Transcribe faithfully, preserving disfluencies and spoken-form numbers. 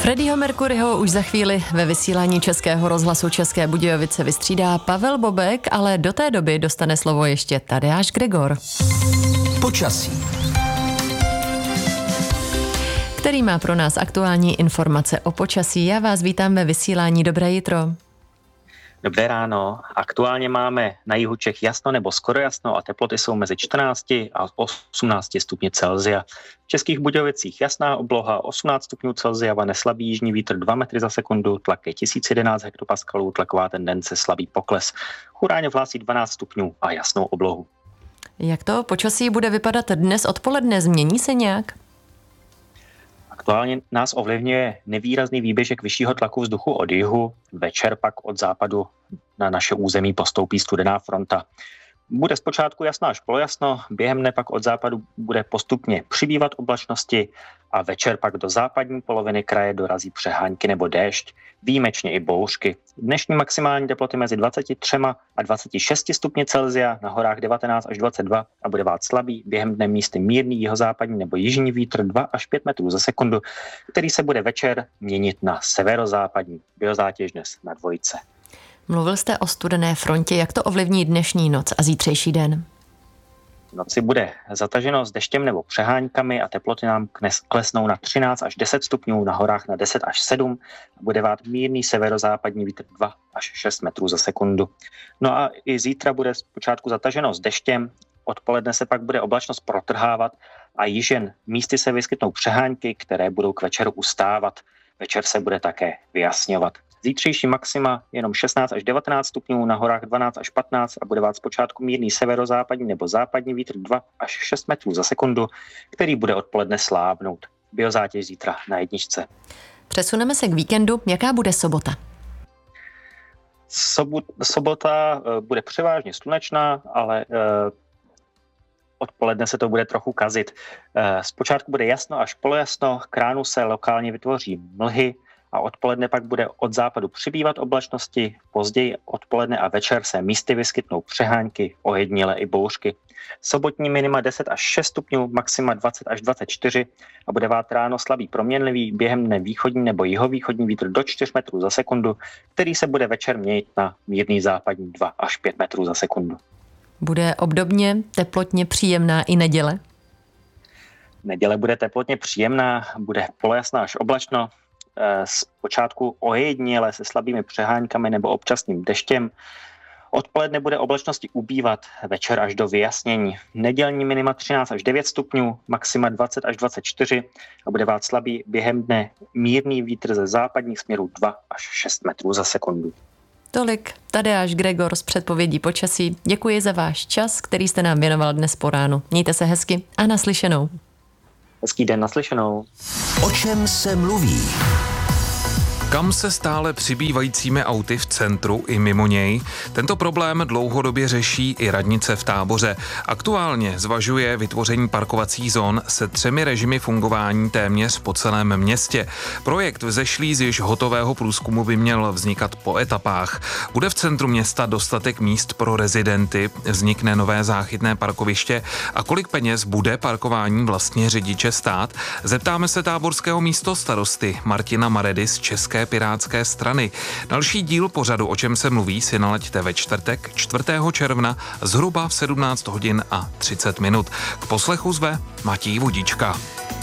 Freddieho Mercuryho už za chvíli ve vysílání Českého rozhlasu České Budějovice vystřídá Pavel Bobek, ale do té doby dostane slovo ještě Tadeáš Gregor. Počasí. Který má pro nás aktuální informace o počasí. Já vás vítám ve vysílání. Dobré jitro. Dobré ráno. Aktuálně máme na jihu Čech jasno nebo skoro jasno a teploty jsou mezi čtrnácti a osmnácti stupni Celsia. V Českých Budějovicích jasná obloha, osmnáct stupňů Celsia, vane slabý jižní vítr dva metry za sekundu, tlak je tisíc jedenáct hektopaskalů, tlaková tendence slabý pokles. Churáně hlásí dvanáct stupňů a jasnou oblohu. Jak to počasí bude vypadat dnes odpoledne? Změní se nějak? Aktuálně nás ovlivňuje nevýrazný výběžek vyššího tlaku vzduchu od jihu, večer pak od západu na naše území postoupí studená fronta. Bude zpočátku jasno až polojasno, během dne pak od západu bude postupně přibývat oblačnosti a večer pak do západní poloviny kraje dorazí přehánky nebo déšť, výjimečně i bouřky. Dnešní maximální teploty mezi dvaceti třemi a dvaceti šesti stupni Celsia, na horách devatenáct až dvacet dva a bude vát slabý, během dne místy mírný jihozápadní nebo jižní vítr dva až pět metrů za sekundu, který se bude večer měnit na severozápadní, biozátěž dnes na dvojce. Mluvil jste o studené frontě, jak to ovlivní dnešní noc a zítřejší den? V noci bude zataženo s deštěm nebo přeháňkami a teploty nám klesnou na třináct až deset stupňů, na horách na deset až sedm a bude vát mírný severozápadní vítr dva až šest metrů za sekundu. No a i zítra bude zpočátku zataženo s deštěm, odpoledne se pak bude oblačnost protrhávat a již jen místy se vyskytnou přeháňky, které budou k večeru ustávat. Večer se bude také vyjasňovat. Zítřejší maxima jenom šestnáct až devatenáct stupňů, na horách dvanáct až patnáct a bude vát zpočátku mírný severozápadní nebo západní vítr dva až šest metrů za sekundu, který bude odpoledne slábnout. Biozátěž zítra na jedničce. Přesuneme se k víkendu. Jaká bude sobota? Sobu, sobota bude převážně slunečná, ale eh, odpoledne se to bude trochu kazit. Eh, zpočátku bude jasno až polojasno, k ránu se lokálně vytvoří mlhy, a odpoledne pak bude od západu přibývat oblačnosti, později odpoledne a večer se místy vyskytnou přeháňky, ojediněle i bouřky. Sobotní minima deset až šest stupňů, maxima dvacet až dvacet čtyři a bude vát ráno slabý proměnlivý, během dne východní nebo jihovýchodní vítr do čtyř metrů za sekundu, který se bude večer měnit na mírný západní dva až pět metrů za sekundu. Bude obdobně teplotně příjemná i neděle? Neděle bude teplotně příjemná, bude polojasná až oblačno, zpočátku ojediněle se slabými přeháňkami nebo občasným deštěm. Odpoledne bude oblačnosti ubývat, večer až do vyjasnění. Nedělní minima třináct až devět stupňů, maxima dvacet až dvacet čtyři a bude vát slabý, během dne mírný vítr ze západních směrů dva až šest metrů za sekundu. Tolik Tadeáš Gregor z předpovědí počasí. Děkuji za váš čas, který jste nám věnoval dnes po ránu. Mějte se hezky a naslyšenou. Hezký den, naslyšenou. O čem se mluví? Kam se stále přibývajícími auty v centru i mimo něj? Tento problém dlouhodobě řeší i radnice v Táboře. Aktuálně zvažuje vytvoření parkovacích zón se třemi režimy fungování téměř po celém městě. Projekt vzešlý z již hotového průzkumu by měl vznikat po etapách. Bude v centru města dostatek míst pro rezidenty, vznikne nové záchytné parkoviště a kolik peněz bude parkování vlastně řidiče stát? Zeptáme se táborského místostarosty Martina Maredy z České pirátské strany. Další díl pořadu O čem se mluví si nalaďte ve čtvrtek čtvrtého června zhruba v sedmnáct hodin a třicet minut. K poslechu zve Matěj Vodička.